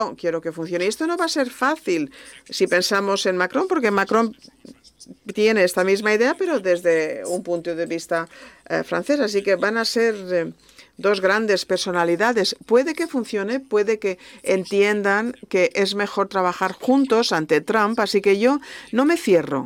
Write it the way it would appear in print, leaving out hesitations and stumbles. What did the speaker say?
quiero que funcione. Y esto no va a ser fácil si pensamos en Macron, porque Macron tiene esta misma idea, pero desde un punto de vista francés. Así que van a ser dos grandes personalidades. Puede que funcione, puede que entiendan que es mejor trabajar juntos ante Trump. Así que yo no me cierro